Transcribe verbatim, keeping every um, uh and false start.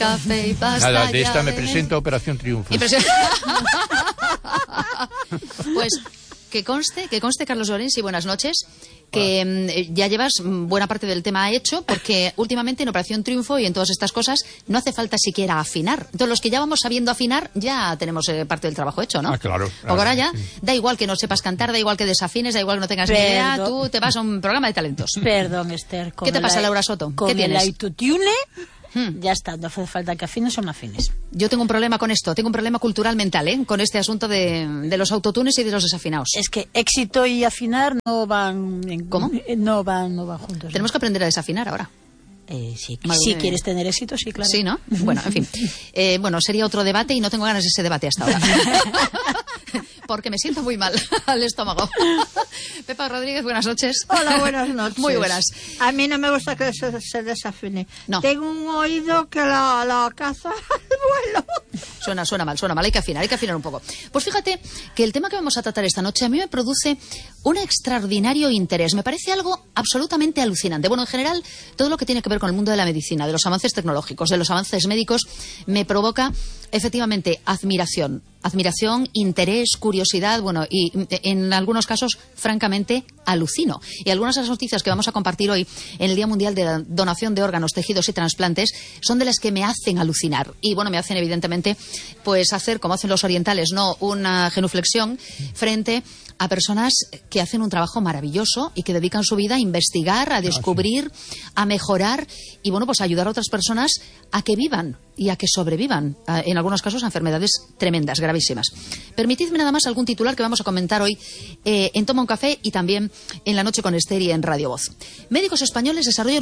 Café y pasta. Nada, de esta me de... presento a Operación Triunfo. Impresión... Pues que conste, que conste, Carlos Lorenzi, buenas noches, que eh, ya llevas buena parte del tema hecho, porque últimamente en Operación Triunfo y en todas estas cosas no hace falta siquiera afinar. Entonces, los que ya vamos sabiendo afinar, ya tenemos eh, parte del trabajo hecho, ¿no? Ah, claro. claro Porque ahora ya sí. Da igual que no sepas cantar, da igual que desafines, da igual que no tengas Perdón. ni idea, tú te vas a un programa de talentos. Perdón, Esther. ¿Qué te pasa, la, Laura Soto? Con ¿Qué el tienes? autotune, Hmm. ya está, no hace falta que afines o no afines. Yo tengo un problema con esto, tengo un problema cultural mental, ¿eh? Con este asunto de, de los autotunes y de los desafinados. Es que éxito y afinar no van... En, ¿Cómo? No van, no van juntos. Tenemos que aprender a desafinar ahora. Eh, sí, Madre si mía. quieres tener éxito, sí, claro. Sí, ¿no? Bueno, en fin. Eh, bueno, sería otro debate y no tengo ganas de ese debate hasta ahora. Porque me siento muy mal al estómago. Pepa Rodríguez, buenas noches. Hola, buenas noches. Muy buenas. A mí no me gusta que se, se desafine. No. Tengo un oído que la, la caza al vuelo. Suena, suena mal, suena mal. Hay que afinar, hay que afinar un poco. Pues fíjate que el tema que vamos a tratar esta noche a mí me produce un extraordinario interés. Me parece algo absolutamente alucinante. Bueno, en general, todo lo que tiene que ver con el mundo de la medicina, de los avances tecnológicos, de los avances médicos, me provoca efectivamente admiración. Admiración, interés, curiosidad, bueno, y en algunos casos, francamente, alucino. Y algunas de las noticias que vamos a compartir hoy en el Día Mundial de la Donación de Órganos, Tejidos y Trasplantes son de las que me hacen alucinar. Y bueno, me hacen evidentemente, pues hacer, como hacen los orientales, ¿no?, una genuflexión frente a personas que hacen un trabajo maravilloso y que dedican su vida a investigar, a descubrir, a mejorar y, bueno, pues a ayudar a otras personas a que vivan y a que sobrevivan, en algunos casos, a enfermedades tremendas, gravísimas. Permitidme nada más algún titular que vamos a comentar hoy eh, en Toma un Café y también en La Noche con Esther y en Radio Voz. Médicos españoles desarrollan